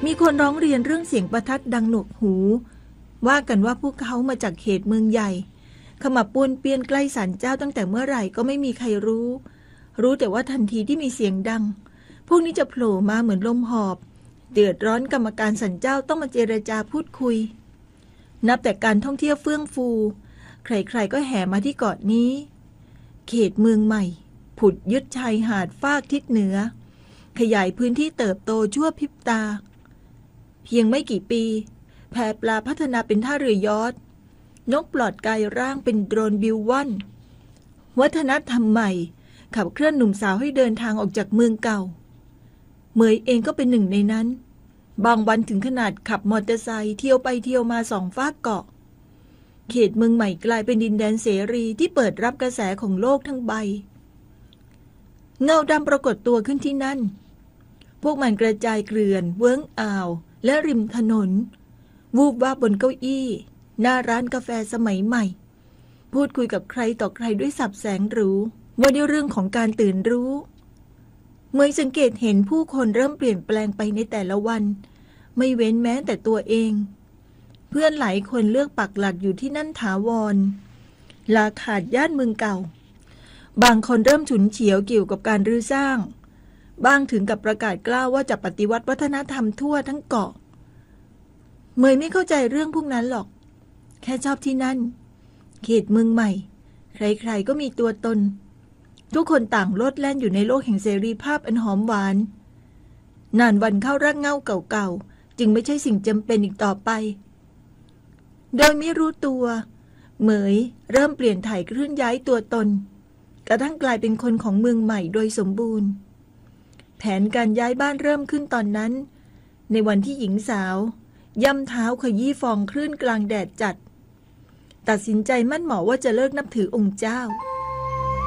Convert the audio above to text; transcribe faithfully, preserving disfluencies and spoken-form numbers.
มีคนร้องเรียนเรื่องเสียงประทัดดังหนวกหูว่ากันว่าพวกเขามาจากเขตเมืองใหญ่ขมับป้วนเปี้ยนใกล้ศาลเจ้าตั้งแต่เมื่อไหร่ก็ไม่มีใครรู้รู้แต่ว่าทันทีที่มีเสียงดังพวกนี้จะโผล่มาเหมือนลมหอบเดือดร้อนกรรมการศาลเจ้าต้องมาเจรจาพูดคุยนับแต่การท่องเที่ยวเฟื่องฟูใครๆก็แห่มาที่เกาะนี้เขตเมืองใหม่ผุดยึดชายหาดฟากทิศเหนือขยายพื้นที่เติบโตชั่วพริบตาเพียงไม่กี่ปีแพปลาพัฒนาเป็นท่าเรือยอชต์นกปลอดกายร่างเป็นโดรนบิววันวัฒนธรรมใหม่ขับเคลื่อนหนุ่มสาวให้เดินทางออกจากเมืองเก่าเหมยเองก็เป็นหนึ่งในนั้นบางวันถึงขนาดขับมอเตอร์ไซค์เที่ยวไปเที่ยวมาสองฟากเกาะเขตเมืองใหม่กลายเป็นดินแดนเสรีที่เปิดรับกระแสของโลกทั้งใบเงาดำปรากฏตัวขึ้นที่นั่นพวกมันกระจายเกลื่อนเวิ้งอ่าวและริมถนนวูบวาบบนเก้าอี้หน้าร้านกาแฟสมัยใหม่พูดคุยกับใครต่อใครด้วยสับแสงหรูว่าด้วยเรื่องของการตื่นรู้เมื่อสังเกตเห็นผู้คนเริ่มเปลี่ยนแปลงไปในแต่ละวันไม่เว้นแม้แต่ตัวเองเพื่อนหลายคนเลือกปักหลักอยู่ที่นั่นถาวรลาขาดย่านเมืองเก่าบางคนเริ่มฉุนเฉียวเกี่ยวกับการรื้อสร้างบางถึงกับประกาศกล้าวว่าจะปฏิวัติวัฒนธรรมทั่วทั้งเกาะเมยไม่เข้าใจเรื่องพวกนั้นหรอกแค่ชอบที่นั่นเขตเมืองใหม่ใครๆก็มีตัวตนทุกคนต่างโลดแล่นอยู่ในโลกแห่งเสรีภาพอันหอมหวานนานวันเข้ารักเงาเก่าๆจึงไม่ใช่สิ่งจำเป็นอีกต่อไปโดยไม่รู้ตัวเหมยเริ่มเปลี่ยนถ่ายเคลื่อนย้ายตัวตนกระทั่งกลายเป็นคนของเมืองใหม่โดยสมบูรณ์แผนการย้ายบ้านเริ่มขึ้นตอนนั้นในวันที่หญิงสาวย่ำเท้าขยี้ฟองคลื่นกลางแดดจัดตัดสินใจมั่นหมอว่าจะเลิกนับถือองค์เจ้า